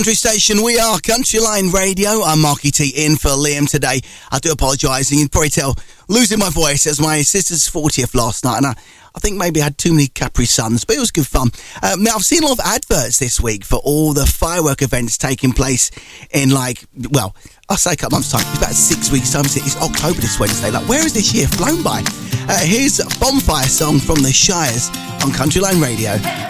Country station, we are Country Line Radio. I'm Marky T in for Liam today. I do apologise, and you can probably tell, losing my voice as my sister's 40th last night, and I think maybe I had too many Capri Suns, but it was good fun. Now, I've seen a lot of adverts this week for all the firework events taking place in, I'll say a couple months' time. It's about 6 weeks' time. It's October this Wednesday. Where has this year flown by? Here's a bonfire song from the Shires on Country Line Radio.